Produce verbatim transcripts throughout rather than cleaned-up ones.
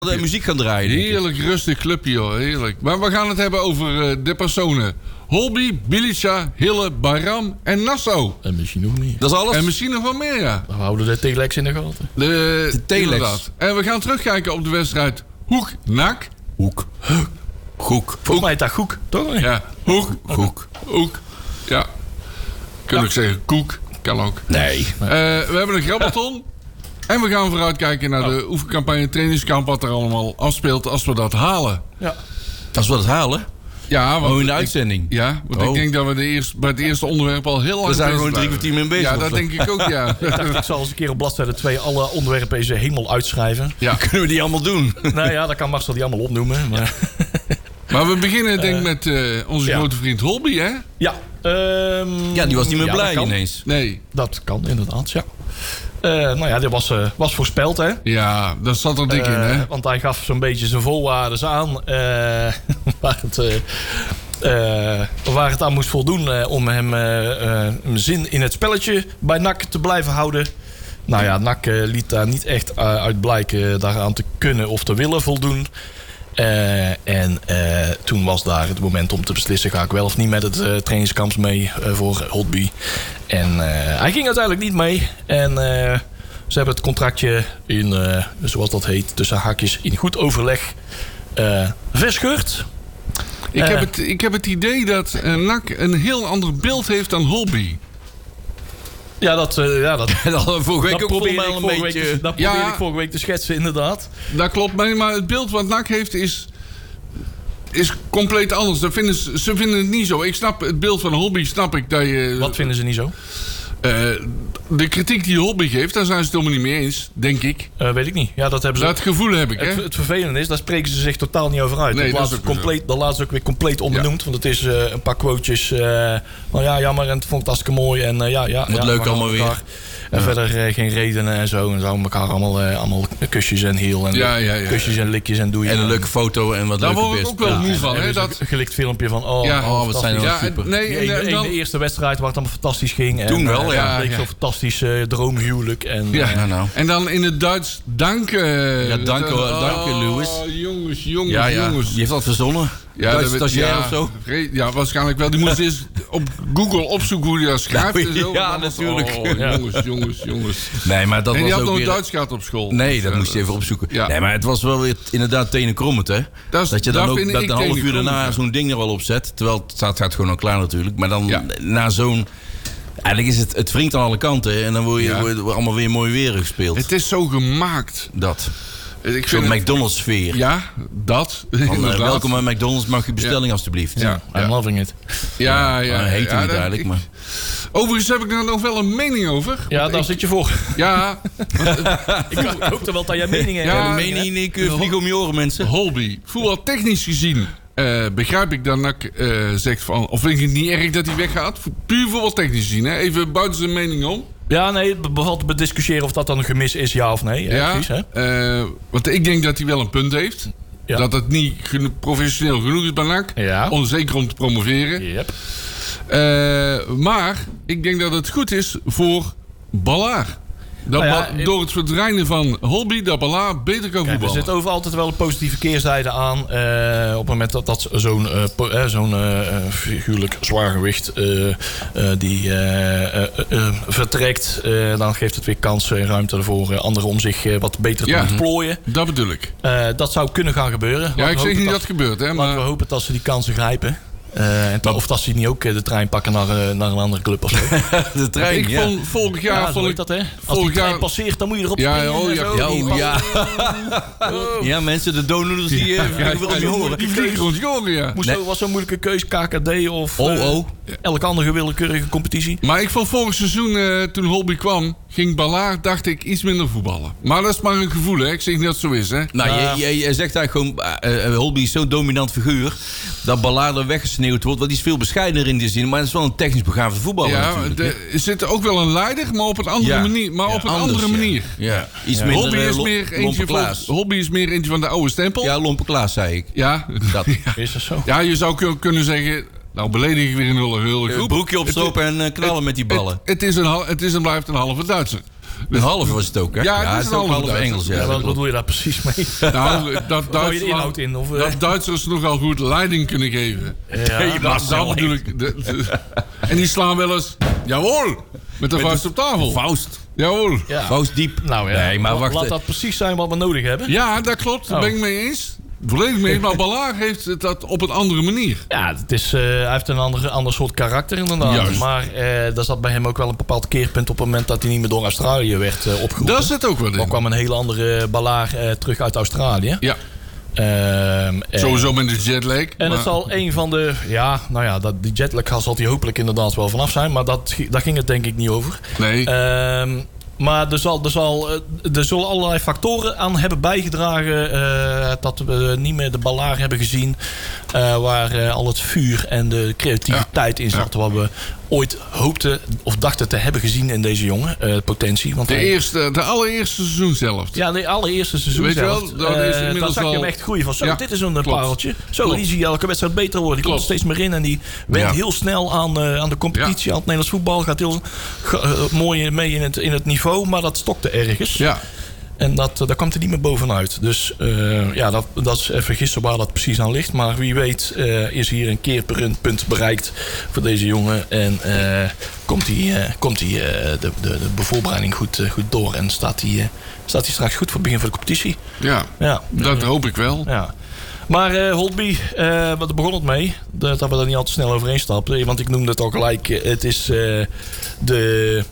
de muziek gaan draaien. Heerlijk rustig clubje, hoor. Heerlijk. Maar we gaan het hebben over uh, de personen. Holby, Bilica, Hille, Bayram en Nassau. En misschien nog meer. Dat is alles? En misschien nog wel meer, ja. We houden de telex in de gaten. De, de telex. En we gaan terugkijken op de wedstrijd Hoek-Nak. Hoek. Hoek. Volgens mij is dat Hoek, toch? Ja, Hoek. Hoek. Hoek. Ja. Kunnen we ja. zeggen Koek. Kan ook. Nee. Uh, we hebben een grabbelton. En we gaan vooruitkijken naar de oh. oefencampagne, trainingskamp, wat er allemaal afspeelt als we dat halen. Ja. Als we dat halen? Ja, want oh, in de ik, uitzending? Ja, want oh. ik denk dat we de eerst, bij het eerste onderwerp al heel lang... We zijn gewoon drie kwartier mee bezig. Ja, dat denk ik ook, ja. Ik dacht, ik zal eens een keer op bladzijde twee alle onderwerpen eens helemaal uitschrijven. Ja. Kunnen we die allemaal doen? Nou ja, dan kan Marcel die allemaal opnoemen. Maar, maar we beginnen denk ik uh, met uh, onze ja. grote vriend Holby, hè? Ja. Um, ja, die was niet meer ja, blij ineens. Nee. Dat kan inderdaad, ja. Uh, nou ja, dit was, uh, was voorspeld, hè? Ja, dat zat er dik uh, in, hè? Want hij gaf zo'n beetje zijn voorwaarden aan. Uh, waar, het, uh, uh, waar het aan moest voldoen uh, om hem uh, uh, zin in het spelletje bij N A C te blijven houden. Nou ja, N A C uh, liet daar niet echt uh, uit blijken daaraan te kunnen of te willen voldoen. Uh, en uh, toen was daar het moment om te beslissen... ga ik wel of niet met het uh, trainingskamp mee uh, voor Holby. En uh, hij ging uiteindelijk niet mee. En uh, ze hebben het contractje in, uh, zoals dat heet... tussen haakjes in goed overleg uh, verscheurd. Ik, uh, heb het, ik heb het idee dat uh, N A C een heel ander beeld heeft dan Holby. Ja, dat, uh, ja, dat, dat vorige week ook volgens mij al een beetje... Te, dat ja, probeer ik vorige week te schetsen, inderdaad. Dat klopt, maar het beeld wat N A C heeft is, is compleet anders. Dat vinden ze, ze vinden het niet zo. Ik snap het beeld van Holby, snap ik dat je... Wat vinden ze niet zo? Uh, de kritiek die Holby geeft, daar zijn ze het helemaal niet mee eens, denk ik. Uh, weet ik niet. Ja, dat hebben ze. Dat gevoel heb ik, hè? Het, het vervelende is, daar spreken ze zich totaal niet over uit. Nee, dat, dat, laat compleet, dat laat ze ook weer compleet onbenoemd. Ja. Want het is uh, een paar quotejes. Uh, nou ja, jammer en het vond ik hartstikke mooi. En uh, ja, ja, Wat ja, leuk allemaal weer. En ja. verder uh, geen redenen en zo. En zo elkaar allemaal, uh, allemaal kusjes en heel. En ja, ja, ja, kusjes ja. en likjes en doei. En een leuke foto en wat daar leuke word ik ook wel moe ja, van. Hè, dat... Een gelikt filmpje van... Oh, ja, oh, wat zijn er ja, super. Nee, in, en, in dan... de eerste wedstrijd waar het allemaal fantastisch ging. Toen en, wel, uh, ja. ja, ja. Zo'n fantastisch uh, droomhuwelijk. En, ja, uh, nou. en dan in het Duits danken. Ja, danken, uh, danken Louis. Oh, jongens, jongens, ja, ja. jongens. Die heeft dat verzonnen. Ja, Duits stagiair ja, of zo? Ja, waarschijnlijk wel. Die moest eens op Google opzoeken hoe hij dat schrijft nou, en zo. Ja, natuurlijk. Oh, ja. jongens, jongens, jongens. Nee, maar dat nee, was die had ook nog weer... Duits gehad op school. Nee, dus, dat uh, moest je even opzoeken. Ja. Nee, maar het was wel weer inderdaad tenenkrommend, hè? Dat, is, dat je dan ook dat een half uur daarna zo'n ding er al op zet. Terwijl het staat, gaat gewoon al klaar natuurlijk. Maar dan ja. na zo'n... Eigenlijk is het, het wringt aan alle kanten. En dan word je, ja. word je allemaal weer mooi weer gespeeld. Het is zo gemaakt. Dat. Ik Zo'n McDonald's sfeer. Ja, dat. Van, uh, welkom bij McDonald's, mag je bestelling ja. alstublieft. Ja, I'm ja. loving it. Ja, ja. ja, ja heet ja, niet dat, eigenlijk, ik, maar... Overigens heb ik er nog wel een mening over. Ja, daar ik, zit je voor. Ja. ik, ik hoopte wel dat jij meningen hebt. Ja, een mening die kun je vliegen om je oren, mensen. Holby. Voetbaltechnisch gezien uh, begrijp ik dat N A C uh, zegt van... Of vind ik het niet erg dat hij weggaat? Puur voetbaltechnisch gezien, hè? Even buiten zijn mening om. Ja, nee, behalve bediscussiëren of dat dan een gemis is, ja of nee. Ja, precies, hè? Uh, want ik denk dat hij wel een punt heeft. Ja. Dat het niet geno- professioneel genoeg is bij N A C. Ja. Onzeker om te promoveren. Yep. Uh, maar ik denk dat het goed is voor Ballaar. Dat nou ja, ba- door het verdwijnen van Holby, dat Ballaar beter kan voetballen. Er zit overal altijd wel een positieve keerzijde aan. Uh, op het moment dat, dat zo'n, uh, po- uh, zo'n uh, figuurlijk zwaargewicht uh, uh, die uh, uh, uh, vertrekt... Uh, dan geeft het weer kansen en ruimte voor uh, anderen om zich uh, wat beter te ja, ontplooien. Dat bedoel ik. Uh, dat zou kunnen gaan gebeuren. Ja, ik zeg niet dat het gebeurt. Hè, maar... we hopen dat ze die kansen grijpen. Uh, en to- of dat ze niet ook de trein pakken naar, uh, naar een andere club of zo. De trein, ik ja. vond vorig jaar... Ja, vond ik dat, hè? Als vorig die trein jaar... passeert, dan moet je erop ja, springen. oh, en ja, zo. Ja, ja. oh. ja, mensen, de donuts die uh, ja, wil je horen. Die vliegen rond je oren, ja. Moest nee. zo, was zo'n moeilijke keus, K K D of oh, uh, oh. elke andere willekeurige competitie. Maar ik vond vorig seizoen, uh, toen Holby kwam... ging Ballaar, dacht ik, iets minder voetballen. Maar dat is maar een gevoel, hè. Ik zeg niet dat het zo is, hè. Nou, uh, je, je, je zegt eigenlijk gewoon... Uh, Holby is zo'n dominant figuur... dat Ballaar er weggesneeuwd wordt. Want die is veel bescheidener in die zin. Maar het is wel een technisch begaafde voetballer ja, natuurlijk. De, er zit ook wel een leider, maar op een andere ja. manier. Maar ja, op een anders, andere ja. manier. Ja. Iets ja. minder Holby is, uh, meer eentje van, Holby is meer eentje van de oude stempel. Ja, Lompe Klaas, zei ik. Ja. Dat. ja. Is dat zo? Ja, je zou kunnen zeggen... Nou, beledig ik weer een hele groep. Uh, broekje opstropen en uh, knallen het, met die ballen. Het, het, is een, het is en blijft een halve Duitser. Een half was het ook, hè? Ja, ja het is een ook half half Engels. Ja, Ja, wat dat bedoel je daar precies mee? Nou, dat, Hou je de Duits, inhoud in? Of, eh? dat Duitsers nogal goed leiding kunnen geven. Ja. Dat, dat bedoel ik. De- de- en die slaan wel eens, jawel, met de vuist op tafel. Faust. Jawel. Ja. Faust diep. Nou ja, Nee, maar la- wacht. laat dat precies zijn wat we nodig hebben. Ja, dat klopt. Daar Oh. ben ik mee eens. Volledig mee eens. Maar Ballard heeft het dat op een andere manier. Ja, het is, uh, hij heeft een ander, ander soort karakter inderdaad. Juist. Maar uh, daar zat bij hem ook wel een bepaald keerpunt op het moment dat hij niet meer door Australië werd uh, opgeroepen. Daar zit ook wel Er in. kwam een hele andere Ballard uh, terug uit Australië. Ja, Um, sowieso met de jetlag. En maar- het zal een van de... Ja, nou ja, dat, die jetlag zal hij hopelijk inderdaad wel vanaf zijn. Maar dat, daar ging het denk ik niet over. Nee. Um, maar er, zal, er, zal, er zullen allerlei factoren aan hebben bijgedragen... Uh, dat we niet meer de Ballard hebben gezien... Uh, waar uh, al het vuur en de creativiteit ja. in zat... Ja. Wat we ooit hoopten of dachten te hebben gezien in deze jongen. Uh, potentie. Want de, hij, eerste, de allereerste seizoen zelf. Ja, de allereerste seizoen Weet je wel, zelf. dat is inmiddels uh, dan zag je hem al- echt groeien van... Zo, Ja, dit is een klopt. pareltje. Zo, Klopt. die zie je elke wedstrijd beter worden. Die komt er Klopt. steeds meer in. En die went Ja. heel snel aan, uh, aan de competitie. Ja. Aan het Nederlands voetbal. Gaat heel uh, mooi mee in het, in het niveau. Maar dat stokte ergens. Ja. En dat, uh, daar kwam hij niet meer bovenuit. Dus uh, ja, dat, dat is even gissen waar dat precies aan ligt. Maar wie weet uh, is hier een keerpunt bereikt voor deze jongen. En uh, komt hij uh, komt hij, uh, de, de, de bevoorbereiding goed, uh, goed door. En staat hij, uh, staat hij straks goed voor het begin van de competitie. Ja, Ja. dat hoop ik wel. Ja. Maar uh, Holtby, uh, wat begon het mee? Dat, dat we daar niet al te snel overheen stappen. Want ik noemde het al gelijk. uh, Het is uh, de...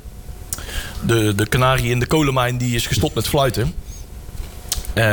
De, de kanarie in de kolenmijn die is gestopt met fluiten. Uh,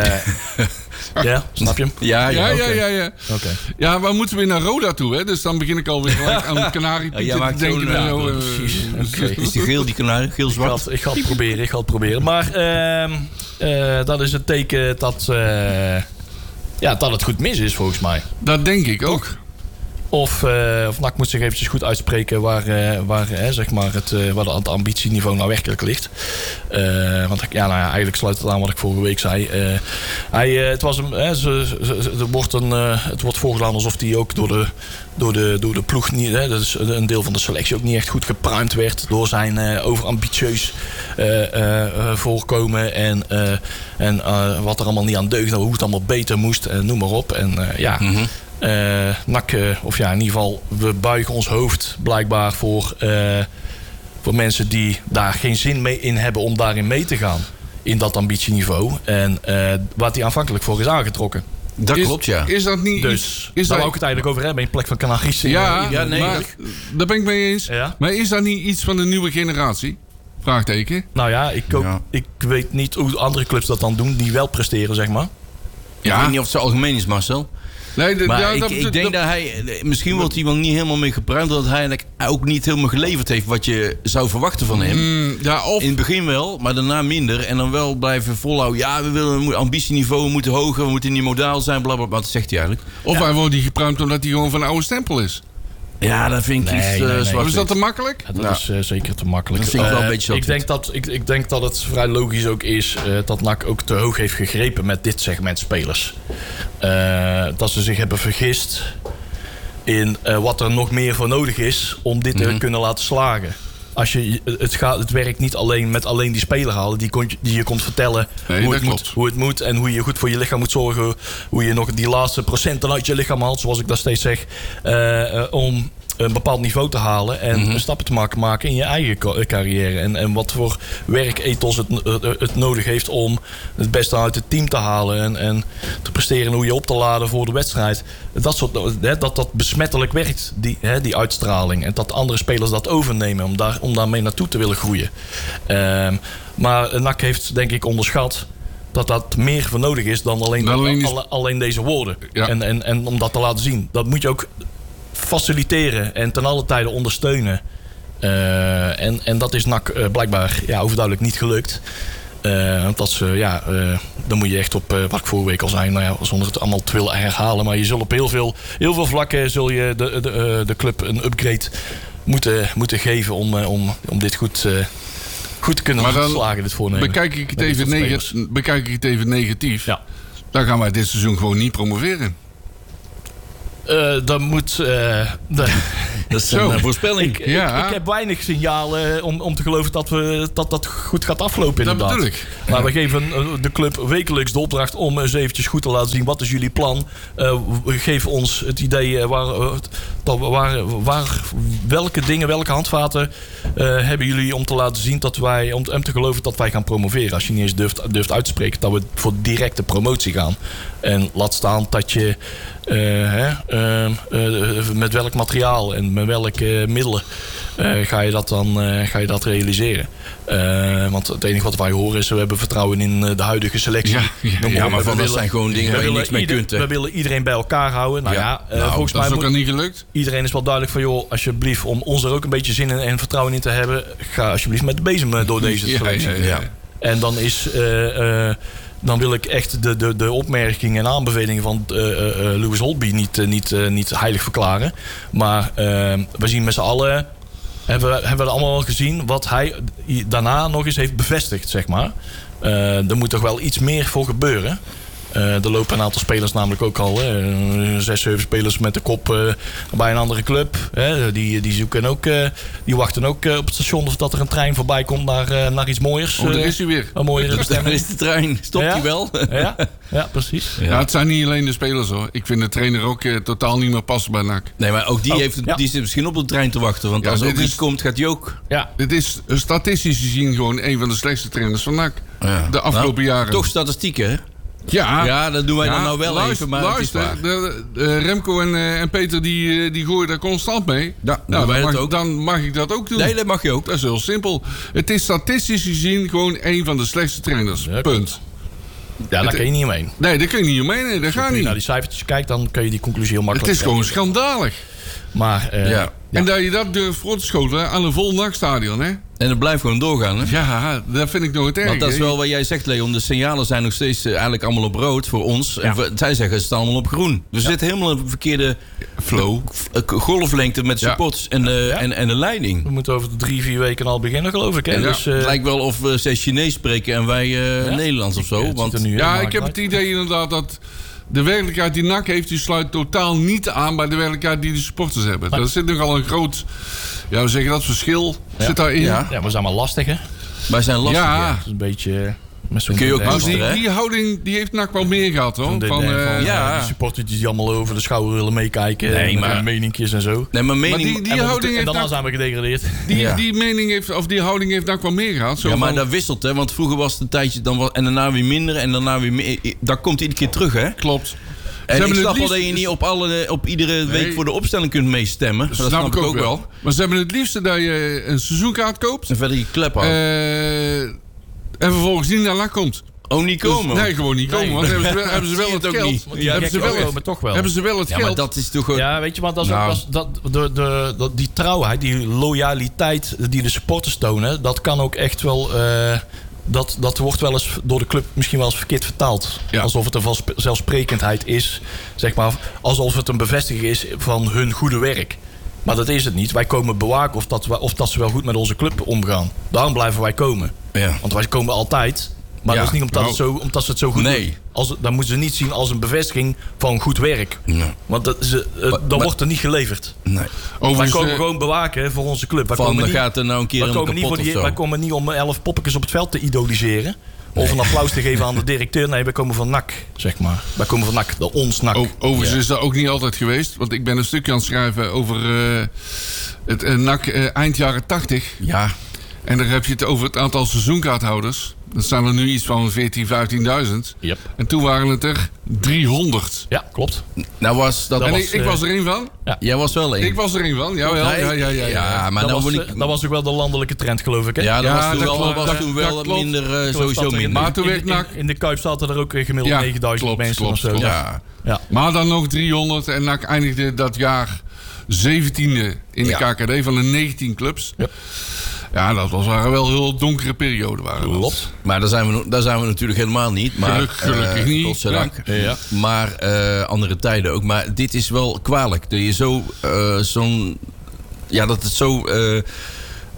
ja, snap je hem? Ja, ja, Ja, oké. ja, ja, ja. Oké. Ja, we moeten weer naar Roda toe, hè? Dus dan begin ik alweer gelijk aan de kanarie Ja, jij maakt te denken. zo'n, en ja, zo, eh, precies. Oké. Is die geel, die kanarie? Ik Geel-zwart? ga, het, ik ga het proberen, ik ga het proberen. Maar uh, uh, dat is het teken dat, uh, ja, dat het goed mis is, volgens mij. Dat denk ik ook. Of, uh, of N A C moet zich eventjes goed uitspreken waar, uh, waar, uh, zeg maar het, uh, waar het ambitieniveau nou werkelijk ligt. Uh, want ja, nou ja, eigenlijk sluit het aan wat ik vorige week zei. Uh, hij, uh, het, was een, uh, ze, ze, ze, er wordt een, uh, het wordt voorgedaan alsof hij ook door de, door de, door de ploeg, niet, uh, dat is een deel van de selectie, ook niet echt goed gepruimd werd door zijn uh, overambitieus uh, uh, uh, voorkomen. En, uh, en uh, wat er allemaal niet aan deugde, hoe het allemaal beter moest, uh, noem maar op. En uh, ja... Mm-hmm. Uh, N A C, uh, of ja, in ieder geval, we buigen ons hoofd blijkbaar voor, uh, voor mensen die daar geen zin mee in hebben om daarin mee te gaan. In dat ambitieniveau. En uh, wat die aanvankelijk voor is aangetrokken. Dat Is- klopt, ja. Is dat niet Dus iets... daar Is wou dat, ik het eigenlijk over hebben in plek van Canaries. ja, Ja, nee, maar dat- daar ben ik mee eens. Ja. Maar is dat niet iets van de nieuwe generatie? Vraagteken. Nou ja, ik, ook, Ja. ik weet niet hoe andere clubs dat dan doen, die wel presteren, zeg maar. Ik weet niet of het zo algemeen is, Marcel. Nee, de- Maar ja, ik, dat- ik dat- denk dat hij... Misschien wordt hij wel niet helemaal mee gepruimd... dat hij eigenlijk ook niet helemaal geleverd heeft... wat je zou verwachten van hem. Mm, ja, of... In het begin wel, maar daarna minder. En dan wel blijven volhouden. Ja, we willen een ambitieniveau, we moeten hoger... we moeten niet modaal zijn, blablabla. Wat zegt hij eigenlijk? Of hij wordt niet gepruimd omdat hij gewoon van een oude stempel is. Ja, dat vind ik Nee, iets nee, uh, nee. zwart. Is dat te makkelijk? Ja, dat Nou, is uh, zeker te makkelijk. dat vind ik wel een Uh, beetje ik zwart-wit. denk, dat, ik, ik denk dat het vrij logisch ook is uh, dat N A C ook te hoog heeft gegrepen met dit segment spelers. Uh, dat ze zich hebben vergist in uh, wat er nog meer voor nodig is om dit Mhm. te kunnen laten slagen. Als je, het, gaat, het werkt niet alleen met alleen die speler halen die, kon, die je komt vertellen Nee, hoe, dat het moet, klopt. hoe het moet en hoe je goed voor je lichaam moet zorgen. Hoe je nog die laatste procenten uit je lichaam haalt, zoals ik dat steeds zeg. Uh, uh, om een bepaald niveau te halen en Mhm. stappen te maken, maken in je eigen ca- carrière. En, en wat voor werkethos het, het, het nodig heeft om het beste uit het team te halen. En, en te presteren, hoe je op te laden voor de wedstrijd. Dat, soort, hè, dat dat besmettelijk werkt, die, hè, die uitstraling. En dat andere spelers dat overnemen om, daar, om daarmee naartoe te willen groeien. Um, maar N A C heeft denk ik onderschat dat dat meer voor nodig is dan alleen, Dan alleen die- alle- alleen deze woorden. Ja. En, en, en om dat te laten zien. Dat moet je ook faciliteren en ten alle tijde ondersteunen. Uh, en, en dat is N A C uh, blijkbaar ja, overduidelijk niet gelukt. Uh, want dat ze, ja, uh, dan moet je echt op, uh, wat ik vorige week al zei, nou ja, zonder het allemaal te willen herhalen, maar je zult op heel veel, heel veel vlakken zul je de, de, uh, de club een upgrade moeten, moeten geven om, uh, om, om dit goed, uh, goed te kunnen Maar dan slagen, dit voornemen. Bekijk ik, het Met dit even soort nega- spelers. bekijk ik het even negatief. Ja. Dan gaan wij dit seizoen gewoon niet promoveren. Uh, dan moet... Uh, de, Dat is een uh, voorspelling. Ik, ja. ik, ik heb weinig signalen om, om te geloven dat, we, dat dat goed gaat aflopen inderdaad. Dat bedoel ik. Maar we geven de club wekelijks de opdracht om eens eventjes goed te laten zien. Wat is jullie plan? Uh, geef ons het idee waar, uh, waar, waar, welke dingen, welke handvaten uh, hebben jullie om te laten zien dat wij, om, om te geloven dat wij gaan promoveren. Als je niet eens durft, durft uit te spreken dat we voor directe promotie gaan. En laat staan dat je uh, hè, uh, uh, met welk materiaal en met welke uh, middelen uh, ga je dat dan uh, ga je dat realiseren. Uh, want het enige wat wij horen is we hebben vertrouwen in uh, de huidige selectie. Ja, ja, ja maar van dat zijn gewoon dingen waar je niks mee ieder, kunt. Hè? We willen iedereen bij elkaar houden. Nou ja, ja uh, nou, volgens dat mij is ook moet, al niet gelukt. Iedereen is wel duidelijk van joh, alsjeblieft om ons er ook een beetje zin in en vertrouwen in te hebben, ga alsjeblieft met de bezem door deze selectie. Ja, ja, ja. En dan is uh, uh, dan wil ik echt de, de, de opmerkingen en aanbevelingen van uh, uh, Lewis Holtby niet, uh, niet, uh, niet heilig verklaren. Maar uh, we zien met z'n allen, hebben we, hebben we allemaal gezien wat hij daarna nog eens heeft bevestigd, zeg maar. Uh, er moet toch wel iets meer voor gebeuren. Uh, er lopen een aantal spelers namelijk ook al. Hè, zes, zeven spelers met de kop uh, bij een andere club. Hè, die, die, zoeken ook, uh, die wachten ook uh, op het station of dat er een trein voorbij komt naar, uh, naar iets mooiers. Oh, daar is hij weer. Een mooiere Daar is de trein. Stopt hij ja? wel? Ja, ja precies. Ja. Ja, het zijn niet alleen de spelers hoor. Ik vind de trainer ook uh, totaal niet meer passen bij N A C. Nee, maar ook die, oh, heeft, ja. die zit misschien op de trein te wachten. Want ja, als er ook is, iets komt, gaat hij ook. Ja. Dit is statistisch gezien gewoon een van de slechtste trainers van N A C. Ja. De afgelopen nou, jaren. Toch statistieken, hè? Ja, ja, dat doen wij ja, dan nou wel luister, even. Maar luister, het is waar. de, de, Remco en, uh, en Peter die, die gooien daar constant mee. Ja, nou, dan, mag, ook. dan mag ik dat ook doen. Nee, dat mag je ook. Dat is heel simpel. Het is statistisch gezien gewoon een van de slechtste trainers. Ja, punt. Ja, daar het, kun je niet omheen. Nee, daar kun je niet omheen. Nee, dat gaat niet. Als je naar die cijfertjes kijkt, dan kun je die conclusie heel makkelijk Het is gewoon schandalig. Maar, uh, ja. Ja. En dat je dat durft voor te schotelen aan een vol N A C-stadion, hè? En het blijft gewoon doorgaan, hè? Ja, dat vind ik nog het erg. Want dat is wel wat jij zegt, Leon. De signalen zijn nog steeds uh, eigenlijk allemaal op rood voor ons. Ja. En voor, zij zeggen, ze staan allemaal op groen. We ja. zitten helemaal in de verkeerde flow. golflengte met supports ja. en, uh, ja. en, en de leiding. We moeten over de drie, vier weken al beginnen, geloof ik. Hè? Ja. Dus, uh, het lijkt wel of uh, zij Chinees spreken en wij uh, ja. Nederlands of zo. Ja, want, nu ja, ik heb het idee inderdaad dat de werkelijkheid die N A C heeft, die sluit totaal niet aan bij de werkelijkheid die de supporters hebben. Maar er zit nogal een groot, ja, we zeggen dat verschil ja. zit daarin. Ja. ja, we zijn maar lastig, hè? Wij zijn lastig, ja. ja. Dat is een beetje... Kun je ook maar die, die houding die heeft N A C wel meer gehad, hoor. Van, de, van, nee, uh, van ja. de supporters die allemaal over de schouder willen meekijken. Nee, en maar meninkjes en zo. Nee, maar, mening, maar die, die en, houding en heeft daarna zijn we gedegradeerd. Die, ja. die mening heeft, of die houding heeft N A C wel meer gehad. Zo ja, maar van, dat wisselt, hè? Want vroeger was het een tijdje dan was, en daarna weer minder en daarna weer meer. Dat komt iedere keer terug, hè? Klopt. En ik snap wel dat je niet op, alle, op iedere nee. week voor de opstelling kunt meestemmen. Dat, dat snap ik ook wel. wel. Maar ze hebben het liefste dat je een seizoenkaart koopt. En verder je klep houdt. Uh, en vervolgens niet naar N A C komt. Oh, niet komen? Dus, nee, gewoon niet komen. Nee. Want hebben ze wel, hebben ze wel het geld. Niet. Ja, hebben, ze wel het, maar toch wel. hebben ze wel het ja, geld. Maar dat is toch gewoon... Ja, weet je, want dat is nou. ook, dat, de, de, de, die trouwheid, die loyaliteit die de supporters tonen, dat kan ook echt wel... Uh, Dat, dat wordt wel eens door de club misschien wel eens verkeerd vertaald. Ja. Alsof het een vanzelfsprekendheid is. Zeg maar, alsof het een bevestiging is van hun goede werk. Maar dat is het niet. Wij komen bewaken of dat, we, of dat ze wel goed met onze club omgaan. Daarom blijven wij komen. Ja. Want wij komen altijd. Maar ja. dat is niet omdat, nou, het zo, omdat ze het zo goed nee. doen. Als, dan moeten ze niet zien als een bevestiging van goed werk. Nee. Want dat, ze, uh, dan maar, wordt er niet geleverd. Nee. Wij komen uh, gewoon bewaken voor onze club. Wij van, komen dan niet, gaat er nou een keer wij, komen niet voor die, wij komen niet om elf poppetjes op het veld te idoliseren. Nee. Of een applaus te geven aan de directeur. Nee, wij komen van N A C, zeg maar. Wij komen van N A C, de ons N A C. O, overigens ja. is dat ook niet altijd geweest. Want ik ben een stukje aan het schrijven over uh, het uh, N A C uh, eind jaren tachtig. Ja. En daar heb je het over het aantal seizoenkaarthouders. Dat zijn er nu iets van veertienduizend, vijftienduizend. Yep. En toen waren het er driehonderd. Ja, klopt. Nou was dat en was, ik, ik was er één van. Ja. Jij was wel één. Ik was er één van, jawel. Ja, ja, ja, ja, ja, maar dat, nou was, ik... dat was ook wel de landelijke trend, geloof ik. Hè? Ja, dat ja, was toen dat wel, klopt, was toen wel minder, uh, sowieso minder. Maar toen werd in, in, in de Kuip zaten er ook gemiddeld ja, negenduizend klopt, mensen klopt, of zo. Klopt. Ja. Ja. Maar dan nog driehonderd en N A C eindigde dat jaar zeventiende in de ja. K K D van de negentien clubs. Ja. Ja, dat was, waren wel heel donkere perioden. Klopt. Maar daar zijn, we, daar zijn we natuurlijk helemaal niet. Maar, Geluk, gelukkig uh, niet. Godzijdank. Ja. Ja. Maar uh, andere tijden ook. Maar dit is wel kwalijk. Dat je zo, uh, zo'n... Ja, dat het zo... Uh,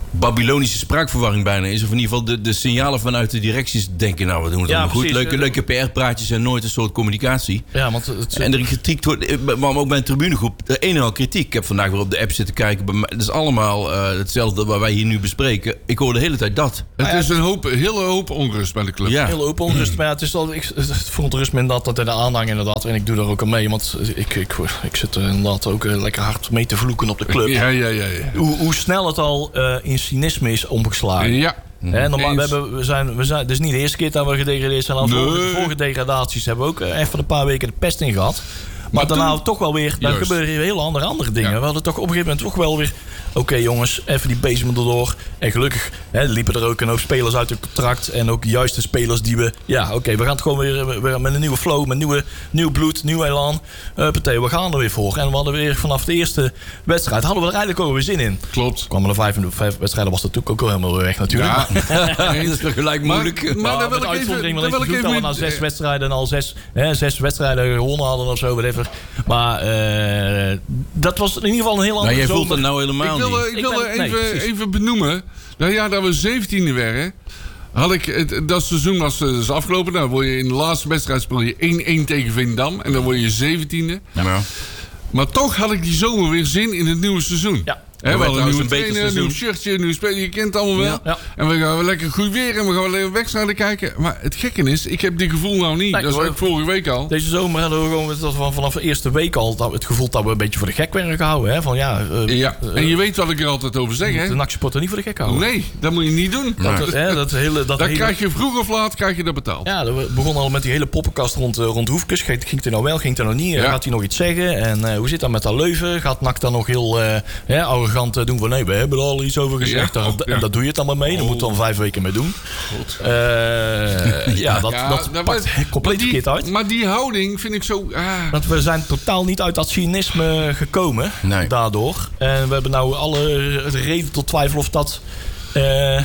Babylonische spraakverwarring bijna is. Of in ieder geval de, de signalen vanuit de directies denken... nou, we doen het ja, allemaal precies. goed. Leuke, leuke P R-praatjes en nooit een soort communicatie. Ja, want het, en er kritiek wordt... Maar ook bij een tribunegroep, de ene al kritiek. Ik heb vandaag weer op de app zitten kijken. Het is allemaal uh, hetzelfde wat wij hier nu bespreken. Ik hoor de hele tijd dat. Het ja, is een hoop, hele hoop onrust bij de club. Ja. Heel hoop onrust. Maar ja, het is al, ik, het verontrust me inderdaad dat in de aanhang inderdaad. En ik doe daar ook aan mee. Want ik, ik, ik zit er inderdaad ook uh, lekker hard mee te vloeken op de club. Ja, ja, ja. ja. Hoe, hoe snel het al uh, in cynisme is omgeslagen. Ja. He, normaal, we hebben, we zijn, we zijn, het is niet de eerste keer dat we gedegradeerd zijn. Al nee. vorige, vorige degradaties hebben we ook uh, even een paar weken de pest in gehad. Maar, maar daarna toen, toch wel weer, dan gebeuren hele andere, andere dingen. Ja. We hadden toch op een gegeven moment toch wel weer... Oké okay, jongens, even die bezem erdoor. En gelukkig hè, liepen er ook een hoop spelers uit het contract. En ook juist de spelers die we... Ja, oké, okay, we gaan het gewoon weer, weer met een nieuwe flow, met nieuwe, nieuw bloed, nieuw elan. Uh, partij, we gaan er weer voor. En we hadden weer vanaf de eerste wedstrijd... hadden we er eigenlijk ook weer zin in. Klopt. Kwamen er vijf, vijf wedstrijden, was dat natuurlijk ook al helemaal weer weg natuurlijk. Ja, dat is gelijk moeilijk. Maar, maar ja, daar wil ik even... Daar wil ik even dat we na zes wedstrijden al zes, hè, zes wedstrijden gewonnen hadden of zo, whatever. Maar uh, dat was in ieder geval een heel andere nou, jij zomer. voelt het nou helemaal ik wil, niet. Ik wil ben, even, nee, even benoemen. Nou ja, dat we zeventiende werden. Had ik het, dat seizoen was dus afgelopen. Dan word je in de laatste wedstrijd speel je één-één tegen Veendam. En dan word je zeventiende. Ja. Maar toch had ik die zomer weer zin in het nieuwe seizoen. Ja. He, we hadden een nieuwe trainer, een nieuw shirtje, nieuw speler. Je kent het allemaal wel. Ja, ja. En we gaan lekker goed weer en we gaan lekker wedstrijden kijken. Maar het gekke is, ik heb die gevoel nou niet. Nee, dat is ook vorige week al. Deze zomer hadden we gewoon van, vanaf de eerste week al dat, het gevoel dat we een beetje voor de gek werden gehouden. Hè? Van, ja, uh, ja. En je weet wat ik er altijd over zeg, hè? De N A C-supporter niet voor de gek houden. Nee, dat moet je niet doen. Dat, hè, dat hele, dat Dan hele... krijg je vroeg of laat krijg je dat betaald. Ja, we begonnen al met die hele poppenkast rond, rond Hoefkes. Ging het er nou wel, ging het er nou niet? Ja. Gaat hij nog iets zeggen? En uh, hoe zit dat met dat Leuven? Gaat N A C dan nog heel uh, ja, arrogant uh, doen van nee, we hebben er al iets over gezegd. Ja, oh, ja. En dat doe je het dan maar mee. Daar oh. moet dan vijf weken mee doen. Uh, ja, dat, ja, dat, dat pakt was, compleet verkeerd uit. Maar die houding vind ik zo... Ah. Want we zijn totaal niet uit dat cynisme gekomen. Nee. Daardoor. En we hebben nou alle reden tot twijfel of dat... Uh,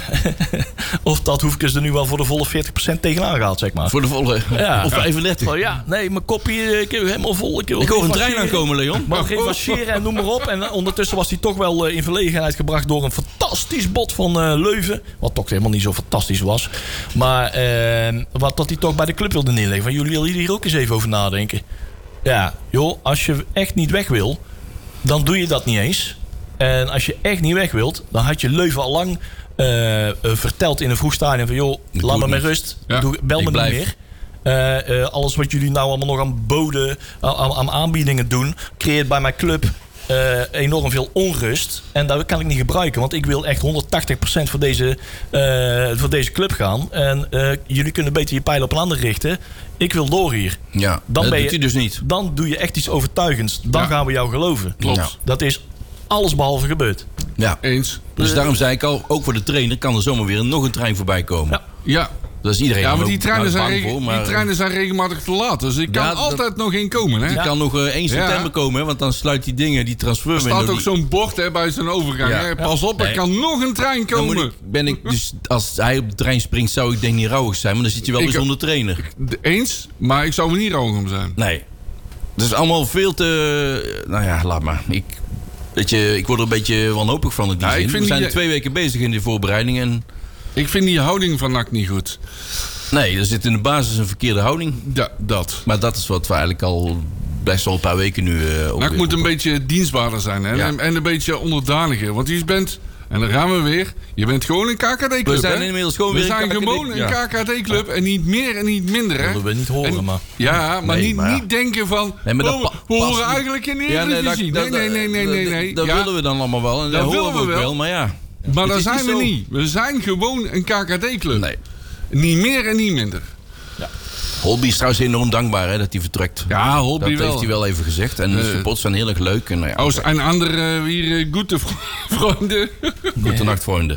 of dat Hoefkes er nu wel voor de volle veertig procent tegenaan gaat, zeg maar. Voor de volle, ja. of vijfendertig. Oh, ja, nee, mijn kopje ik helemaal vol. Ik, ik hoor een trein aankomen, Leon. Maar geen marcheren en noem maar op. En ondertussen was hij toch wel in verlegenheid gebracht door een fantastisch bod van uh, Leuven. Wat toch helemaal niet zo fantastisch was. Maar uh, wat dat hij toch bij de club wilde neerleggen. Van jullie willen hier ook eens even over nadenken. Ja, joh, als je echt niet weg wil, dan doe je dat niet eens. En als je echt niet weg wilt, dan had je Leuven al lang uh, uh, verteld in een vroeg stadium van joh, ik laat me met rust, ja. doe, bel me niet meer. Uh, uh, alles wat jullie nou allemaal nog aan boden, aan, aan aanbiedingen doen, creëert bij mijn club uh, enorm veel onrust. En dat kan ik niet gebruiken, want ik wil echt honderdtachtig procent voor deze, uh, voor deze club gaan. En uh, jullie kunnen beter je pijlen op een ander richten. Ik wil door hier. Ja, dan dat ben je, doet hij dus niet. Dan doe je echt iets overtuigends. Dan ja. gaan we jou geloven. Klopt. Ja. Dat is alles behalve gebeurd. Ja, eens. Dus uh, daarom zei ik al, ook voor de trainer kan er zomaar weer nog een trein voorbij komen. Ja. ja. Dat is iedereen. Ja, maar die treinen, zijn, bang reg- voor, maar... die treinen zijn regelmatig te laat. Dus ik kan ja, altijd dat... nog in komen. Hè? Die ja. kan nog uh, één september ja. komen, hè, want dan sluit die dingen, die transfer. Er staat ook zo'n bord hè, bij zijn overgang. Ja. Hè? Pas op, er nee. kan nog een trein komen. Dan ik, ben ik, dus als hij op de trein springt, zou ik denk niet rouwig zijn. Maar dan zit je wel ik, weer zonder trainer. Eens, maar ik zou me niet rouwig om zijn. Nee. Dat is allemaal veel te... Nou ja, laat maar. Ik... Weet je, ik word er een beetje wanhopig van in die ja, zin. We zijn die... twee weken bezig in de voorbereiding. En... Ik vind die houding van N A C niet goed. Nee, er zit in de basis een verkeerde houding. Ja, dat. Maar dat is wat we eigenlijk al best wel een paar weken nu... Uh, N A C moet een beetje dienstbaarder zijn. Hè? Ja. En, en een beetje onderdaniger. Want je bent... En dan gaan we weer. Je bent gewoon een K K D-club. We zijn hè? inmiddels gewoon we weer zijn een gewoon een ja. K K D-club. En niet meer en niet minder. Hè? Dat willen we niet horen, en, maar... Ja, maar, nee, niet, maar ja. niet denken van... Nee, maar oh, we horen niet. Eigenlijk in de Eredivisie. Ja, nee, nee, nee, nee, nee, nee. Dat ja. willen we dan allemaal wel. En dat, dat willen we ook wel. wel, maar ja. Maar daar zijn we zo. niet. We zijn gewoon een K K D-club. Nee. Niet meer en niet minder. Ja. Holby is trouwens enorm dankbaar hè, dat hij vertrekt. Ja, Holby wel. Dat heeft hij wel even gezegd. En de uh, supporters zijn heel erg leuk. En, nou ja, als een andere uh, weer uh, goede vrienden. Goede nacht, vrienden.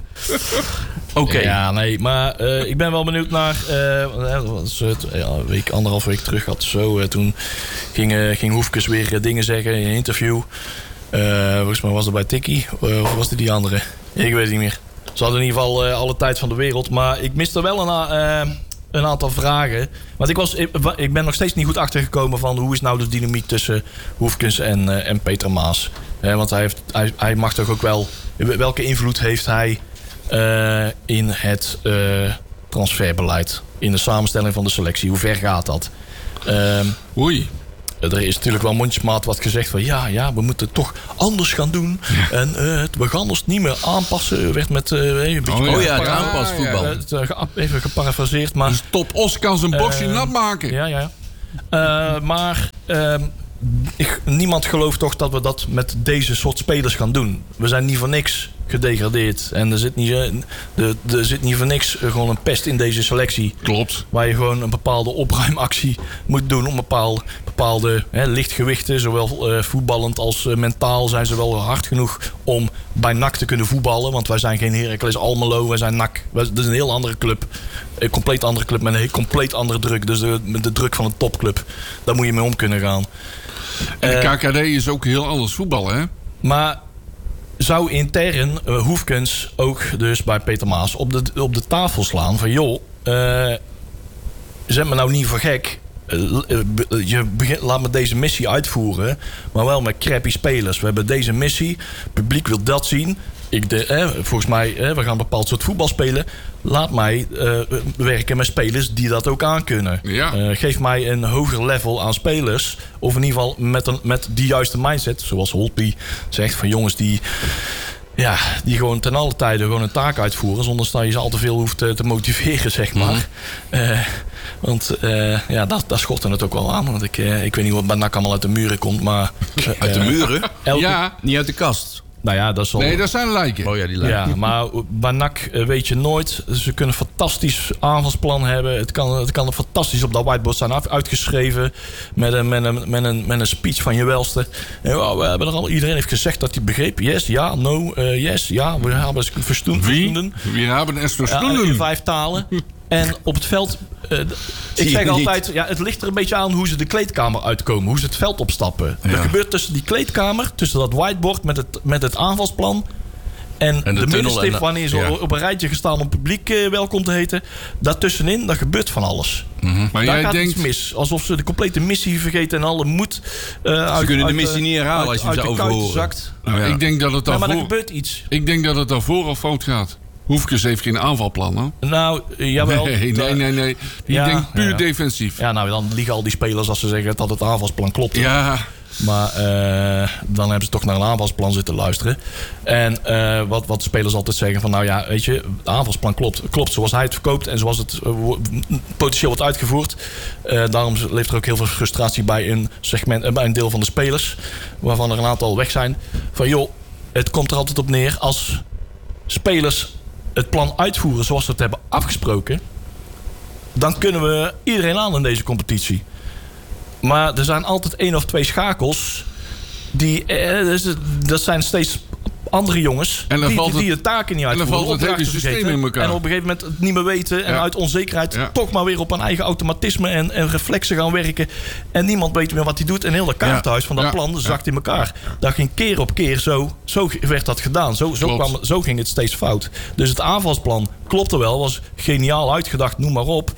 Oké. Okay. Ja, nee, maar uh, ik ben wel benieuwd naar... Uh, dat was het, ja, een week, anderhalf week terug had zo. Uh, toen ging, uh, ging Hoefkes weer uh, dingen zeggen in een interview. Uh, volgens mij was dat bij Tikkie. Uh, of was het die andere? Ik weet het niet meer. Ze hadden in ieder geval uh, alle tijd van de wereld. Maar ik miste wel een, uh, een aantal vragen. Want ik, was, ik, ik ben nog steeds niet goed achtergekomen van... hoe is nou de dynamiek tussen Hoefkes en, uh, en Peter Maas. Uh, want hij, heeft, hij, hij mag toch ook wel... Welke invloed heeft hij uh, in het uh, transferbeleid. In de samenstelling van de selectie. Hoe ver gaat dat? Uh, Oei. Er is natuurlijk wel mondjesmaat wat gezegd van... ja, ja, we moeten het toch anders gaan doen. Ja. En uh, we gaan ons niet meer aanpassen. Werd met uh, een beetje... Oh ja, het aanpasvoetbal. Ja, ja. Uh, even geparafraseerd. Maar, dus Top Os kan zijn boxje uh, nat maken. Ja, ja. Uh, maar... Uh, Ik, niemand gelooft toch dat we dat met deze soort spelers gaan doen. We zijn niet voor niks gedegradeerd. En er zit niet, er, er zit niet voor niks gewoon een pest in deze selectie. Klopt. Waar je gewoon een bepaalde opruimactie moet doen. Om bepaalde, bepaalde hè, lichtgewichten, zowel uh, voetballend als uh, mentaal, zijn ze wel hard genoeg om bij N A C te kunnen voetballen. Want wij zijn geen Heracles Almelo, wij zijn N A C. Dat is een heel andere club. Een compleet andere club met een compleet andere druk. Dus de, met de druk van een topclub. Daar moet je mee om kunnen gaan. En de K K D is ook heel anders voetbal, hè? Maar zou intern uh, Hoefkens ook dus bij Peter Maas op de, op de tafel slaan van... joh, uh, zet me nou niet voor gek. Uh, uh, je begint, laat me deze missie uitvoeren, maar wel met crappy spelers. We hebben deze missie, het publiek wil dat zien. Ik de, eh, volgens mij, eh, we gaan een bepaald soort voetbal spelen. Laat mij uh, werken met spelers die dat ook aankunnen. Ja. Uh, geef mij een hoger level aan spelers. Of in ieder geval met, een, met die juiste mindset. Zoals Holtby zegt, van jongens die... Ja, die gewoon ten alle tijde gewoon een taak uitvoeren. Zonder dat je ze al te veel hoeft te, te motiveren, zeg maar. Mm-hmm. Uh, want uh, ja, daar, daar schortte het ook wel aan. Want ik, uh, ik weet niet wat bij N A C allemaal uit de muren komt. Maar, uh, uit de muren? Elke... Ja, niet uit de kast. Nou ja, dat is al... Nee, dat zijn lijken. Oh ja, die lijken. Ja, maar bij N A C weet je nooit. Ze kunnen een fantastisch aanvalsplan hebben. Het kan, het kan fantastisch op dat whiteboard zijn uitgeschreven. Met een, met een, met een, met een speech van je welste. En, oh, we hebben er al, iedereen heeft gezegd dat hij begreep. Yes, ja, no, uh, yes, ja. We hebben het verstonden. Wie? We hebben het verstonden. Ja, in vijf talen. En op het veld... Uh, ik zeg altijd, ja, het ligt er een beetje aan hoe ze de kleedkamer uitkomen. Hoe ze het veld opstappen. Ja. Er gebeurt tussen die kleedkamer, tussen dat whiteboard met het, met het aanvalsplan... En, en de, de middenstip, de, wanneer ze ja. op een rijtje gestaan om publiek uh, welkom te heten... daartussenin, daar gebeurt van alles. Mm-hmm. Maar daar jij gaat denkt... iets mis. Alsof ze de complete missie vergeten en alle moed... Uh, ze uit, kunnen de missie uit, niet herhalen als je ze overhoren. Zakt. Nou, ja. Ik denk dat het daarvoor... Ja, maar er gebeurt iets. Ik denk dat het daarvoor al fout gaat. Hoefkes heeft geen aanvalplan, hè? Nou, jawel. Nee, nee, nee. nee. Die ja, denkt puur ja. defensief. Ja, nou, dan liegen al die spelers als ze zeggen dat het aanvalsplan klopt. Ja. Maar uh, dan hebben ze toch naar een aanvalsplan zitten luisteren. En uh, wat, wat de spelers altijd zeggen van... nou ja, weet je, het aanvalsplan klopt, klopt zoals hij het verkoopt... en zoals het uh, potentieel wordt uitgevoerd. Uh, daarom leeft er ook heel veel frustratie bij een, segment, uh, bij een deel van de spelers... waarvan er een aantal weg zijn. Van joh, het komt er altijd op neer als spelers het plan uitvoeren... zoals ze het hebben afgesproken... dan kunnen we iedereen aan in deze competitie... Maar er zijn altijd één of twee schakels. Die, eh, dat zijn steeds andere jongens. En dan die, valt het, die de taken niet uitvoeren. En dan valt het hele systeem in elkaar. En op een gegeven moment het niet meer weten. En ja. uit onzekerheid ja. toch maar weer op een eigen automatisme en, en reflexen gaan werken. En niemand weet meer wat hij doet. En heel de kaarthuis ja. van dat ja. plan zakt ja. in elkaar. Dat ging keer op keer zo. Zo werd dat gedaan. Zo, zo, kwam, zo ging het steeds fout. Dus het aanvalsplan klopte wel. Was geniaal uitgedacht. Noem maar op.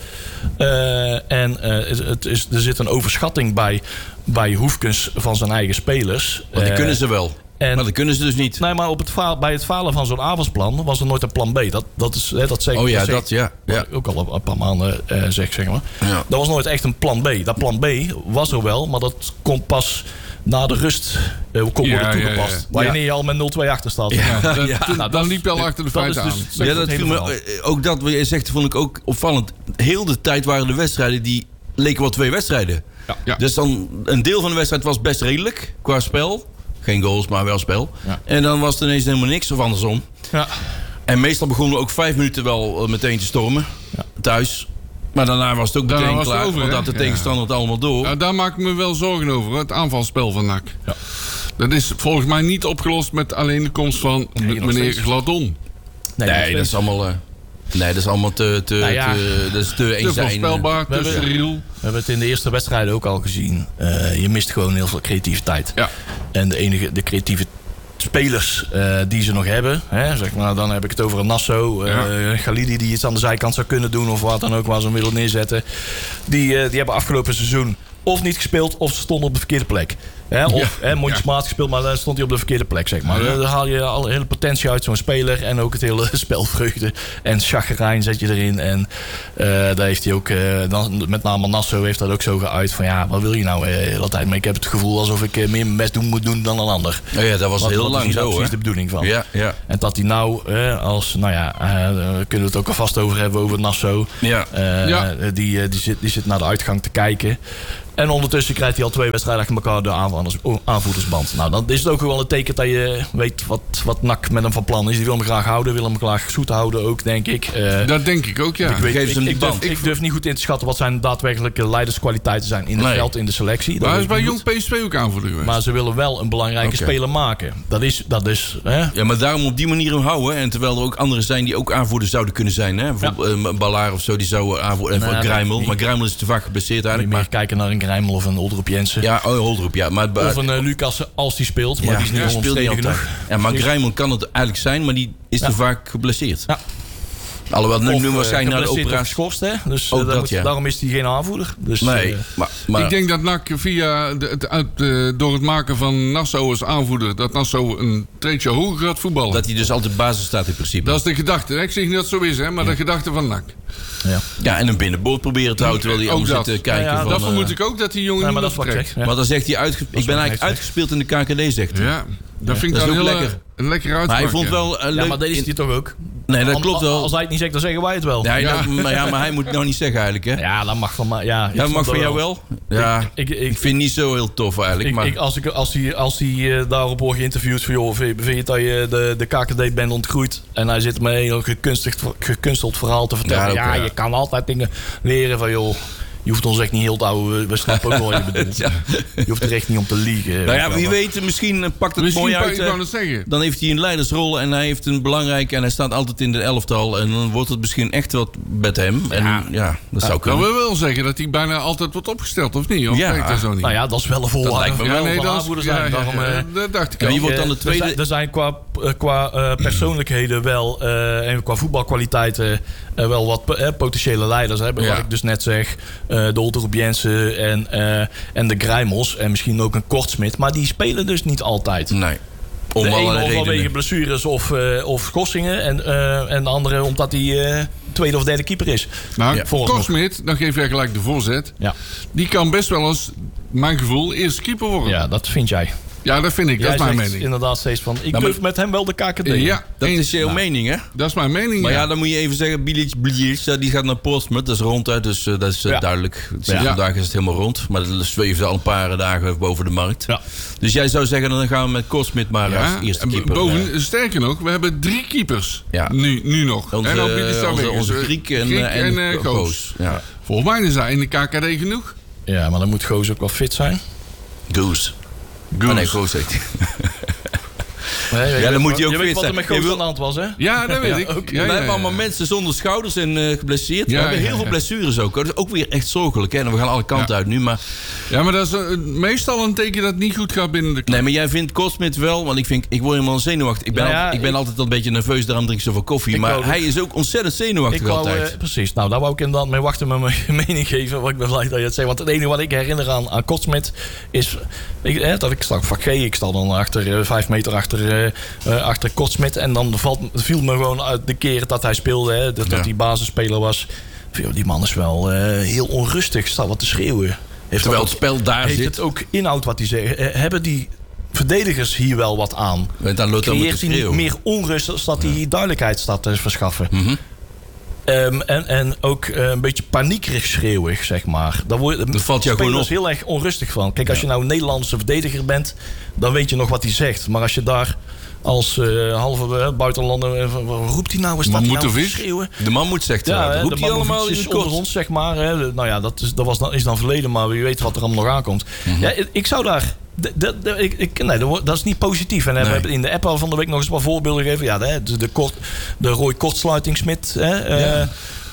Uh, en uh, het is, er zit een overschatting bij, bij Hoefkens van zijn eigen spelers. Maar die uh, kunnen ze wel. En, maar dat kunnen ze dus niet. Nee, maar op het faal, bij het falen van zo'n aanvalsplan was er nooit een plan B. Dat, dat is hè, dat zeker. Oh ja, dat, dat ja. ja. Ook al een paar maanden uh, zeg, zeg maar. Ja. Dat was nooit echt een plan B. Dat plan B was er wel, maar dat komt pas na de rust uh, kon worden ja, toegepast. Ja, ja. Wanneer ja. je al met nul twee achter staat. Ja, ja, ja. Toen, nou, dan liep je al achter de feiten aan. Dus, ja, dat viel me, ook dat wat je zegt vond ik ook opvallend. Heel de tijd waren de wedstrijden die leken wel twee wedstrijden. Ja. Ja. Dus dan een deel van de wedstrijd was best redelijk qua spel. Geen goals, maar wel spel. Ja. En dan was het ineens helemaal niks of andersom. Ja. En meestal begonnen we ook vijf minuten wel meteen te stormen. Ja. Thuis. Maar daarna was het ook meteen daarna klaar. Over, want dat de tegenstander het ja. allemaal door. Ja, daar maak ik me wel zorgen over. Het aanvalspel van N A C. Ja. Dat is volgens mij niet opgelost met alleen de komst van nee, meneer Gladon. Nee, nee dat is allemaal... Uh, Nee, dat is allemaal te, te, nou ja, te, dat is te eenzijdig. Te voorspelbaar, te steriel. We hebben het in de eerste wedstrijden ook al gezien. Uh, je mist gewoon heel veel creativiteit. Ja. En de enige, de creatieve spelers uh, die ze nog hebben... Hè, zeg maar, dan heb ik het over een Nasso, uh, ja. Galidi die iets aan de zijkant zou kunnen doen... of wat dan ook, waar ze hem willen neerzetten. Die, uh, die hebben afgelopen seizoen of niet gespeeld... of ze stonden op de verkeerde plek. Hè, of ja. mondjesmaat gespeeld, maar dan stond hij op de verkeerde plek, zeg maar. Ja. Dan haal je al de hele potentie uit zo'n speler. En ook het hele spelvreugde. En chagrijn zet je erin. En uh, daar heeft hij ook, uh, dan, met name Nasso heeft dat ook zo geuit. Van ja, wat wil je nou uh, de tijd? Maar ik heb het gevoel alsof ik uh, meer mijn best doen moet doen dan een ander. Oh ja, dat was wat, heel wat lang zo, precies hè? de bedoeling van. Ja, ja. En dat hij nou, uh, als, nou ja, uh, daar kunnen we het ook alvast over hebben, over Nasso. Ja. Uh, ja. Die, uh, die, zit, die zit naar de uitgang te kijken. En ondertussen krijgt hij al twee wedstrijden achter elkaar de aanvallers, aanvoerdersband. Nou, dan is het ook wel een teken dat je weet wat, wat N A C met hem van plan is. Die wil hem graag houden, wil hem graag zoet houden ook, denk ik. Uh, dat denk ik ook, ja. Ik, weet, Geef ik, hem die ik, durf, band. ik durf niet goed in te schatten wat zijn daadwerkelijke leiderskwaliteiten zijn in het nee. veld, in de selectie. Maar hij is bij Jong P S V ook aanvoerder geweest. Maar ze willen wel een belangrijke okay. speler maken. Dat is... Dat is hè? Ja, maar daarom op die manier hem houden. En terwijl er ook anderen zijn die ook aanvoerder zouden kunnen zijn. Hè? Bijvoorbeeld ja. uh, Ballard of zo, die zou aanvoerder... En nou, Grijmel. Maar Grijmel is te vaak geblesseerd eigenlijk. Niet meer maar... kijken naar een Grijmel of een Older Jensen. Ja, oh, Holdrup, ja. Maar, of een uh, Lucas als die speelt, maar ja, die is niet ja, onomstreden genoeg. Ja, maar Grijmel kan het eigenlijk zijn, maar die is ja. te vaak geblesseerd. Ja. Alhoewel, nu, of, nu waarschijnlijk naar de operatie geschorst, hè? Dus ook uh, dat, moet, ja. daarom is hij geen aanvoerder. Dus, nee, uh, maar, maar... Ik denk dat N A C via de, het, uit, uh, door het maken van Nassau als aanvoerder, dat Nassau een treetje hoger gaat voetballen. Dat hij dus altijd basis staat in principe. Dat is de gedachte. Ik zeg niet dat het zo is, hè, maar ja. de gedachte van N A C. Ja. ja, en een binnenboord proberen te houden terwijl hij anders zit te kijken. Ja, ja, van, dat vermoed uh, ik ook dat die jongen ja, niet maar dat trekt. Ja. Maar dan zegt hij, uitge- ik ben eigenlijk uitgespeeld in de K K D, zegt hij. Ja, dat ja. vind ik dat dan heel lekker. Een lekker uitspraak. Maar hij vond wel uh, leuk. Ja, maar deze is hij toch ook? Nee, dat klopt wel. Als hij het niet zegt, dan zeggen wij het wel. Ja, ja. Dat, maar, ja maar hij moet het nou niet zeggen eigenlijk, hè? Ja, dat mag van mij. Ja, ja, dat mag van jou wel. Ja, ik, ik, ik, ik vind het niet zo heel tof eigenlijk. Ik, maar... ik, als, ik, als hij als hij uh, daarop wordt geïnterviewd van joh, vind, vind je dat je de, de K K D bent ontgroeid en hij zit me een heel gekunsteld, gekunsteld verhaal te vertellen. Ja, ja, ja, je kan altijd dingen leren van joh. Je hoeft ons echt niet heel te houden. We, we snappen ook wel wat je bedoelt. Ja. Je hoeft er echt niet om te liegen. Nou ja, wie weet, misschien pakt het misschien mooi uit. Ik het zeggen. Dan heeft hij een leidersrol en hij heeft een belangrijke... en hij staat altijd in de elftal. En dan wordt het misschien echt wat met hem. En ja, ja dat zou ja, kunnen. Dat wil wel zeggen dat hij bijna altijd wordt opgesteld, of niet? Of ja. dat zo niet? Nou ja, dat is wel een voorwaarde. Dat lijkt me ja, wel. Nee, dat is, zijn. Ja, Daarom, ja, ja, dat dacht ik ja, al. Je wordt dan de tweede... Er zijn, er zijn qua, qua uh, persoonlijkheden wel... Uh, en qua voetbalkwaliteiten... Uh, wel wat uh, potentiële leiders hebben. Ja. Wat ik dus net zeg. Uh, de Older Jensen en, uh, en de Grijmels. En misschien ook een Kortsmit. Maar die spelen dus niet altijd. Nee. Om de ene vanwege blessures of, uh, of schorsingen. En, uh, en de andere omdat hij uh, tweede of derde keeper is. Nou, ja. Kortsmit, dan geef jij gelijk de voorzet. Ja. Die kan best wel eens, mijn gevoel, eerste keeper worden. Ja, dat vind jij. Ja, dat vind ik. Jij dat is mijn mening. Inderdaad steeds van, ik nou, durf met hem wel de K K D. Ja, dat is jouw nou, mening, hè? Dat is mijn mening, Maar ja, ja dan moet je even zeggen, Bilic, Bilic, die gaat naar Portsmouth. Dat is ronduit, dus uh, dat is uh, ja. duidelijk. Ja. Vandaag is het helemaal rond. Maar dat zweeft al een paar dagen boven de markt. Ja. Dus jij zou zeggen, dan gaan we met Kortsmit maar ja. als eerste keeper. Boven, uh, sterker nog, we hebben drie keepers. Ja. Nu, nu nog. Onze, en onze, onze, onze Griek en, Griek en, en uh, Goos. Goos. Ja. Volgens mij is hij in de K K D genoeg. Ja, maar dan moet Goos ook wel fit zijn. Goos. Goos. Oh nee, Goos zegt hij. Nee, ja, dan weet, moet je ook je fit weet wat er met Goos wil... aan de hand was, hè? Ja, dat weet ja, ik. Ook, ja, ja, we ja, hebben allemaal ja. mensen zonder schouders en uh, geblesseerd. Ja, we hebben ja, heel ja. veel blessures ook. Dat is ook weer echt zorgelijk. Hè? En we gaan alle kanten ja. uit nu. Maar... Ja, maar dat is uh, meestal een teken dat het niet goed gaat binnen de club. Nee, maar jij vindt Kortsmit wel. Want ik, vind, ik word helemaal zenuwachtig. Ik ben, nou ja, altijd, ik ben ik, altijd een beetje nerveus. Daarom drink ik zoveel koffie. Maar hij is ook ontzettend zenuwachtig ik wou, altijd. Uh, precies. Nou, daar wou ik inderdaad mee wachten met mijn mening geven. Wat ik ben blij dat je het zegt. Want het enige wat ik herinner aan, aan Kortsmit is... Ik, hè, dat ik sta op vak G. Ik sta dan achter, uh, vijf meter achter, uh, uh, achter Kortsmit. En dan valt, viel me gewoon uit de keren dat hij speelde. Hè, dat, ja. dat hij basisspeler was. Yo, die man is wel uh, heel onrustig. Staat wat te schreeuwen. Heeft Terwijl het, het spel daar heeft zit. het ook inhoud wat hij zegt. Uh, hebben die verdedigers hier wel wat aan? Dan creëert hij niet meer onrust als dat hij ja. duidelijkheid staat te verschaffen. Mm-hmm. Um, en, en ook uh, een beetje paniekerig schreeuwig, zeg maar. Daar word, dat valt jou gewoon op. heel erg onrustig van. Kijk, als je nou een Nederlandse verdediger bent, dan weet je nog wat hij zegt. Maar als je daar als uh, halve uh, buitenlander, uh, wat roept hij nou? Wat staat hij nou te schreeuwen? De man moet zegt ja, uh, roept hij allemaal in onder ons, zeg maar. Hè. Nou ja, dat, is, dat was dan, is dan verleden, maar wie weet wat er allemaal nog aankomt. Mm-hmm. Ja, ik zou daar... De, de, de, ik, ik, nee, dat is niet positief. En nee. we hebben in de app al van de week nog eens wat voorbeelden gegeven. Ja, de, de, de, kort, de Roy Kortsluitingsmid. Hè, ja. uh,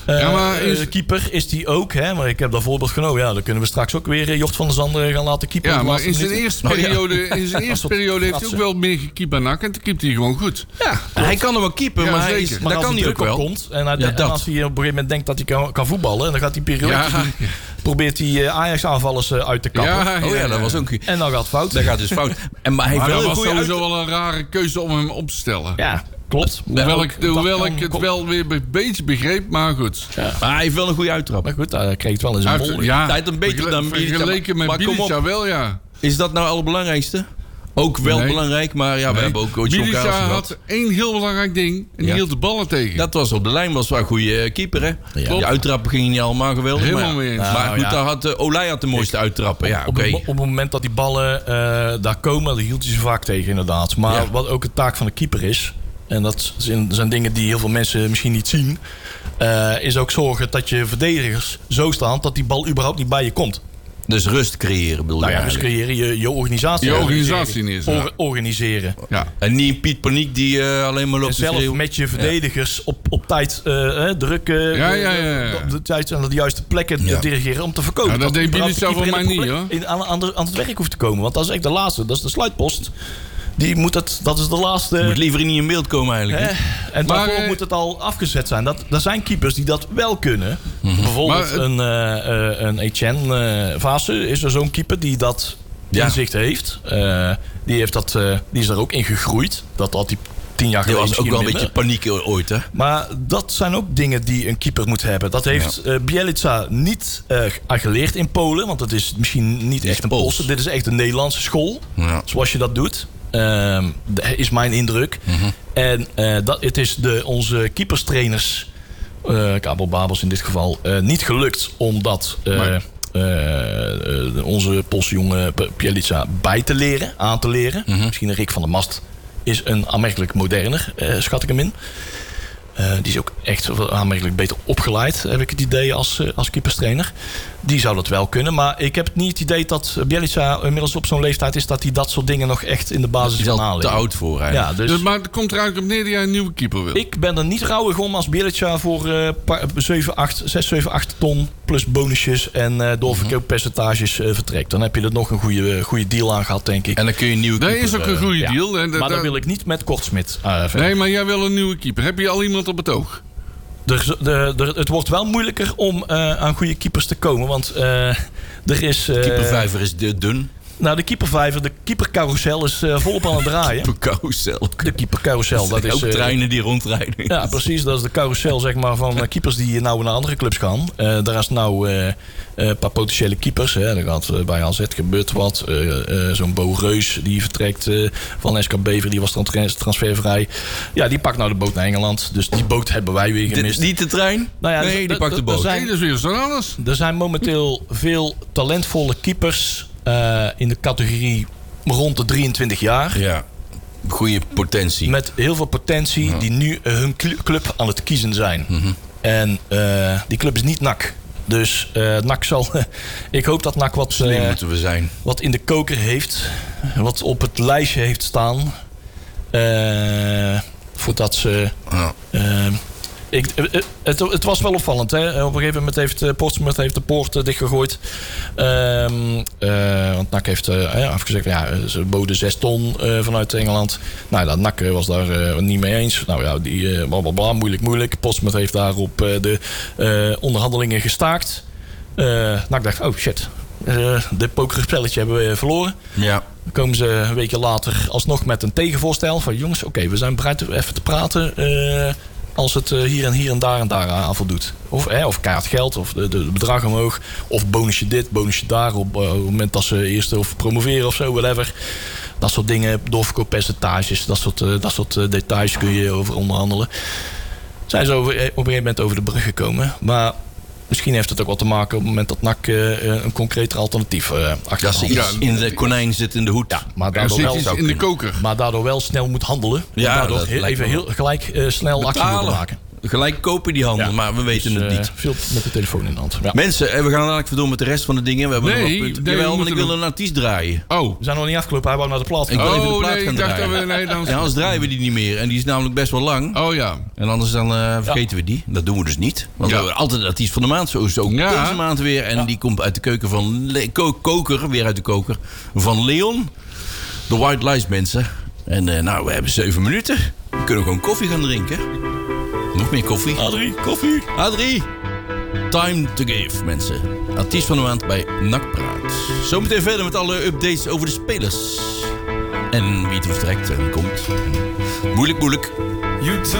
Uh, ja, maar is... uh, keeper is die ook, hè? Maar ik heb dat voorbeeld genomen. Ja, dan kunnen we straks ook weer Jort van der Zanden gaan laten keeper. Ja, maar in zijn eerste periode, oh, ja. in zijn eerste periode heeft hij ook wel meer gekiept bij N A C. En toen keept hij gewoon goed. Ja, hij kan er wel keeper, ja, maar, hij is, maar dat kan hij ook wel. Komt, en, hij, ja, en als hij op een gegeven moment denkt dat hij kan, kan voetballen, dan gaat hij periode ja. doen. Probeert hij uh, Ajax-aanvallers uh, uit te kappen. Ja, oh ja, dat was ook... En dan gaat het fout. Dat gaat dus fout. En, maar hij maar dat was sowieso uit... wel een rare keuze om hem op te stellen. Ja, klopt. Hoewel ik, hoewel ik het kom. wel weer een beetje begreep, maar goed. Ja. Maar hij heeft wel een goede uittrap. Maar goed, hij kreeg het wel in zijn bol. Ja, hij heeft een beetje dan vergeleken met Bilica wel, ja. Is dat nou het allerbelangrijkste? Ook wel nee. belangrijk, maar ja, we nee. hebben ook Coach Bilica had één heel belangrijk ding. En die ja. hield de ballen tegen. Dat was op de lijn, was wel een goede keeper, hè? Ja. Die uittrappen gingen niet allemaal geweldig. Helemaal mee eens. Maar, nou, maar goed, ja. daar had uh, Olij had de mooiste Ik, uittrappen. Ja, op, okay. op, op het moment dat die ballen uh, daar komen, dan hield hij ze vaak tegen, inderdaad. Maar ja. wat ook de taak van de keeper is, en dat zijn, zijn dingen die heel veel mensen misschien niet zien, uh, is ook zorgen dat je verdedigers zo staan dat die bal überhaupt niet bij je komt. Dus rust creëren, bedoel je? Nou ja, rust creëren, je, je organisatie. Je organisatie is Or, organiseren. Ja. En niet Piet Paniek die uh, alleen maar loopt te zelf met je verdedigers ja. op, op tijd uh, drukken. Ja, ja, ja, ja. Op de tijd aan de juiste plekken ja. dirigeren om te voorkomen. Ja, dat deed Bilica voor mij niet, hoor. In, aan, aan, de, aan het werk hoeft te komen. Want dat is echt de laatste. Dat is de sluitpost. Die moet het, dat is de laatste... Moet liever niet in beeld komen eigenlijk. Eh, en maar, daarvoor uh, moet het al afgezet zijn. Dat, er zijn keepers die dat wel kunnen. Mm-hmm. Bijvoorbeeld maar, een, uh, een Etienne uh, Vaassen is er zo'n keeper die dat ja. inzicht heeft. Uh, die, heeft dat, uh, die is er ook in gegroeid. Dat had hij tien jaar geleden. Dat was ook wel minder. Een beetje paniek ooit, hè? Maar dat zijn ook dingen die een keeper moet hebben. Dat heeft ja. uh, Bielica niet uh, geleerd in Polen. Want dat is misschien niet echt een Poolse. Dit is echt een Nederlandse school. Ja. Zoals je dat doet. Uh, is mijn indruk. Mm-hmm. En uh, dat, het is de, onze keeperstrainers, uh, Kabel Babels in dit geval, uh, niet gelukt om dat uh, maar... uh, uh, onze Poolse jongen Bielica bij te leren, aan te leren. Mm-hmm. Misschien Rick van der Mast is een aanmerkelijk moderner, uh, schat ik hem in. Uh, die is ook echt aanmerkelijk beter opgeleid, heb ik het idee, als, uh, als keeperstrainer. Die zou dat wel kunnen. Maar ik heb niet het idee dat Bielica inmiddels op zo'n leeftijd is dat hij dat soort dingen nog echt in de basis kan halen. Te oud voor eigenlijk. Ja, dus, dus, maar het komt er eigenlijk op neer dat jij een nieuwe keeper wil. Ik ben er niet rouwig om als Bielica voor uh, zeven, acht, zes, zeven, acht ton plus bonusjes en uh, doorverkooppercentages uh, vertrekt. Dan heb je er nog een goede, goede deal aan gehad, denk ik. En dan kun je een nieuwe keeper... Dat is ook een goede uh, deal. Ja. En maar dat, dan wil ik niet met Kortsmit uh, verder. Nee, maar jij wil een nieuwe keeper. Heb je al iemand op het oog? De, de, de, het wordt wel moeilijker om uh, aan goede keepers te komen. Want uh, er is... Uh, de keepervijver is dun. Nou, de keepervijver, de keepercarousel is uh, volop aan het draaien. De keepercarousel. De keepercarousel. Dat is ook uh, treinen die rondrijden. Ja, precies. Dat is de carousel zeg maar, van uh, keepers die nou naar andere clubs gaan. Uh, daar is nou uh, een uh, paar potentiële keepers. Hè. Er gaat uh, bij A Z gebeurt wat. Uh, uh, Zo'n Bo Reus die vertrekt uh, van S K Bever. Die was trans- transfervrij. Ja, die pakt nou de boot naar Engeland. Dus die boot hebben wij weer gemist. De, niet de trein? Nou ja, nee, d- die d- pakt d- de boot. Zijn, nee, dat is weer zo anders. Er zijn momenteel veel talentvolle keepers uh, in de categorie rond de drieëntwintig jaar. Ja, goede potentie. Met heel veel potentie ja. die nu uh, hun club aan het kiezen zijn. Mm-hmm. En uh, die club is niet N A C. Dus uh, N A C zal... ik hoop dat N A C wat, Slim uh, moeten we zijn. wat in de koker heeft. Wat op het lijstje heeft staan. Uh, voordat ze... Ja. Uh, Ik, het, het was wel opvallend. Hè? Op een gegeven moment heeft Portsmouth heeft de poort dichtgegooid. Um, uh, want N A C heeft uh, ja, afgezegd, ja, ze boden zes ton uh, vanuit Engeland. Nou, dat N A C was daar uh, niet mee eens. Nou ja, die uh, blablabla, moeilijk, moeilijk. Portsmouth heeft daarop uh, de uh, onderhandelingen gestaakt. Uh, N A C dacht, oh shit, uh, dit pokerspelletje hebben we verloren. Ja. Dan komen ze een weekje later alsnog met een tegenvoorstel. Van jongens, oké, okay, we zijn bereid even te praten... Uh, als het hier en hier en daar en daar aan voldoet. Of, eh, of kaartgeld, of de, de, de bedrag omhoog. Of bonusje dit, bonusje daar. Op, uh, op het moment dat ze eerst of promoveren of zo, whatever. Dat soort dingen, doorverkooppercentages. Dat soort, uh, dat soort uh, details kun je over onderhandelen. Zijn ze over, op een gegeven moment over de brug gekomen. Maar misschien heeft het ook wat te maken op het moment dat N A C uh, een concreter alternatief uh, achter Dat ze iets in de konijn zit in de hoed. Ja, maar daardoor wel iets in de koker. Maar daardoor wel snel moet handelen. Ja, daardoor dat heel, even heel, gelijk uh, snel betalen. Actie moeten maken. gelijk kopen die handel, ja. maar we weten dus, het niet. Uh, veel met de telefoon in de hand. Ja. Mensen, we gaan dadelijk verdoen met de rest van de dingen. We hebben nee, nog nee, Jawel, want ik wil een artiest draaien. Oh. We zijn nog niet afgelopen, hij wou naar de plaat. Ik wil oh, even de plaat nee, gaan ik dacht draaien. dat we, nee, dan... Ja, anders draaien we die niet meer. En die is namelijk best wel lang. Oh ja. En anders dan uh, vergeten ja. we die. Dat doen we dus niet. Want ja. we hebben altijd de artiest van de maand. Zo is het ook ja. deze maand weer. En ja. die komt uit de keuken van... Le- ko- koker, weer uit de koker. Van Leon. De White Lies, mensen. En uh, nou, we hebben zeven minuten. We kunnen gewoon koffie gaan drinken. Nog meer koffie. Adrie, koffie. Adrie. Time to give, mensen. Artiest van de maand bij N A C Praat. Zometeen verder met alle updates over de spelers. En wie het vertrekt en komt. Moeilijk, moeilijk.